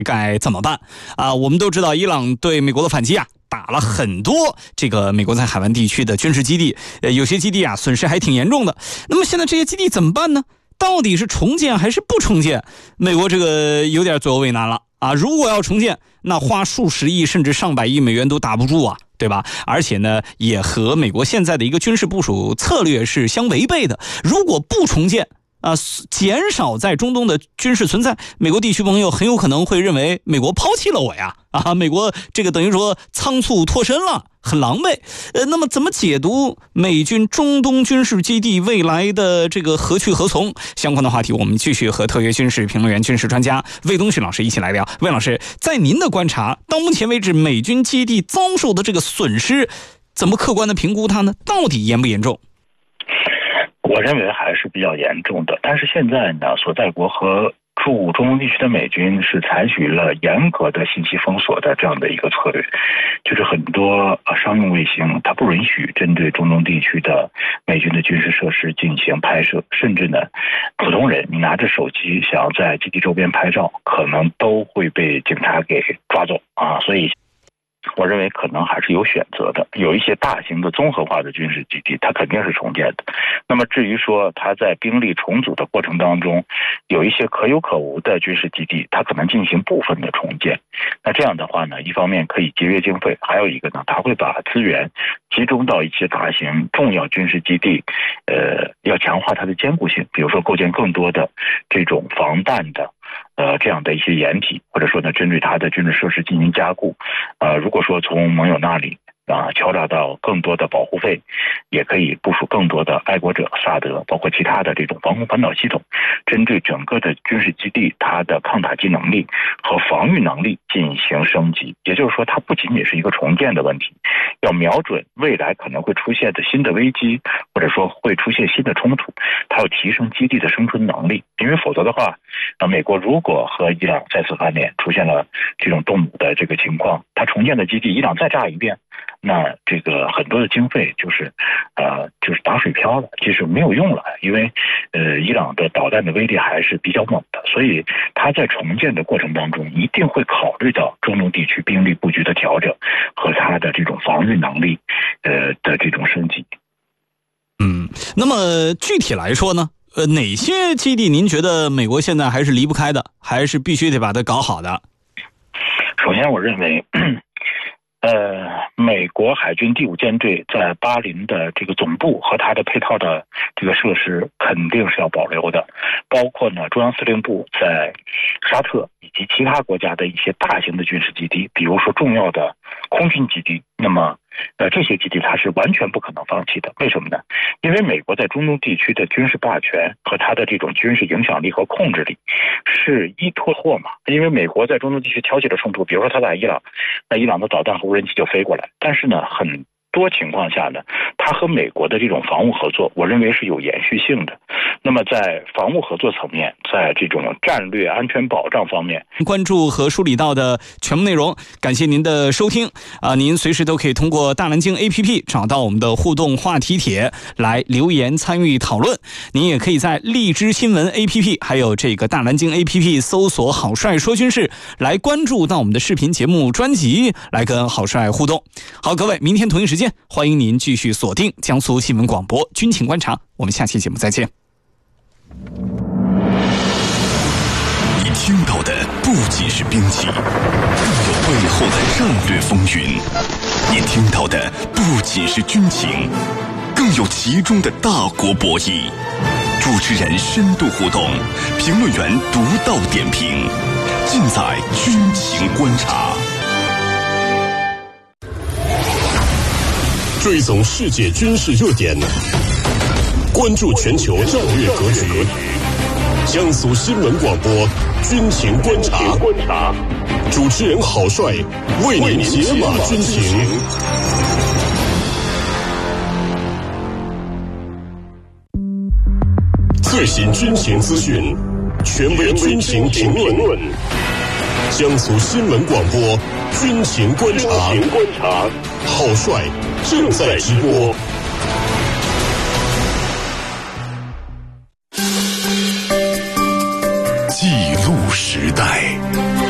该怎么办啊？我们都知道伊朗对美国的反击啊，打了很多这个美国在海湾地区的军事基地，有些基地啊损失还挺严重的。那么现在这些基地怎么办呢？到底是重建还是不重建？美国这个有点左右为难了啊！如果要重建，那花数十亿甚至上百亿美元都打不住啊，对吧？而且呢，也和美国现在的一个军事部署策略是相违背的。如果不重建啊，减少在中东的军事存在，美国地区朋友很有可能会认为美国抛弃了我呀！啊，美国这个等于说仓促脱身了，很狼狈。那么怎么解读美军中东军事基地未来的这个何去何从？相关的话题，我们继续和特约军事评论员、军事专家魏东勋老师一起来聊。魏老师，在您的观察，到目前为止，美军基地遭受的这个损失，怎么客观的评估它呢？到底严不严重？ 我认为还是比较严重的，但是现在呢，所在国和驻中东地区的美军是采取了严格的信息封锁的这样的一个策略，就是很多商用卫星它不允许针对中东地区的美军的军事设施进行拍摄，甚至呢，普通人你拿着手机想要在基地周边拍照，可能都会被警察给抓走啊，所以我认为可能还是有选择的，有一些大型的综合化的军事基地它肯定是重建的。那么至于说它在兵力重组的过程当中有一些可有可无的军事基地，它可能进行部分的重建，那这样的话呢，一方面可以节约经费，还有一个呢，它会把资源集中到一些大型重要军事基地，要强化它的坚固性，比如说构建更多的这种防弹的这样的一些掩体，或者说呢，针对它的军事设施进行加固。如果说从盟友那里敲诈到更多的保护费，也可以部署更多的爱国者、萨德，包括其他的这种防空反导系统，针对整个的军事基地它的抗打击能力和防御能力进行升级。也就是说，它不仅仅是一个重建的问题，要瞄准未来可能会出现的新的危机，或者说会出现新的冲突，它要提升基地的生存能力。因为否则的话，美国如果和伊朗再次翻脸，出现了这种动武的这个情况，它重建的基地伊朗再炸一遍，那这个很多的经费就是打水漂了，就是没有用了。因为伊朗的导弹的威力还是比较猛的，所以它在重建的过程当中一定会考虑到中东地区兵力布局的调整和它的这种防御能力的这种升级。 那么具体来说呢，哪些基地您觉得美国现在还是离不开的，还是必须得把它搞好的？ 首先我认为美国海军第5舰队在巴林的这个总部和它的配套的这个设施肯定是要保留的，包括呢中央司令部在沙特以及其他国家的一些大型的军事基地，比如说重要的空军基地，那么这些基地它是完全不可能放弃的。为什么呢？因为美国在中东地区的军事霸权和它的这种军事影响力和控制力是依托货嘛。因为美国在中东地区挑起了冲突，比如说他打伊朗，那伊朗的导弹和无人机就飞过来，但是呢很多情况下呢，它和美国的这种防务合作，我认为是有延续性的。那么在防务合作层面，在这种战略安全保障方面， 关注和梳理到的全部内容，感谢您的收听您随时都可以通过大南京 APP 找到我们的互动话题帖来留言参与讨论。您也可以在荔枝新闻 APP 还有这个大南京 APP 搜索郝帅说军事，来关注到我们的视频节目专辑，来跟郝帅互动。好，各位，明天同一时间欢迎您继续锁定江苏新闻广播军情观察，我们下期节目再见。 你听到的不仅是兵器，更有背后的战略风云；你听到的不仅是军情，更有其中的大国博弈。主持人深度互动，评论员独到点评，尽在军情观察。 追踪世界军事热点，关注全球战略格局。江苏新闻广播军情观察，主持人郝帅为您解码军情。最新军情资讯，权威军情评论。江苏新闻广播军情观察，郝帅正在直播。 记录时代。